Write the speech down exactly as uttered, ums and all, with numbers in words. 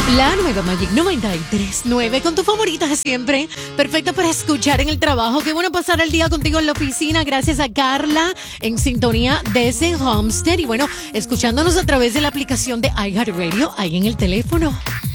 La nueva Magic noventa y tres punto nueve con tu favorita siempre. Perfecta para escuchar en el trabajo. Qué bueno pasar el día contigo en la oficina. Gracias a Carla en sintonía desde Homestead. Y bueno, escuchándonos a través de la aplicación de iHeartRadio ahí en el teléfono.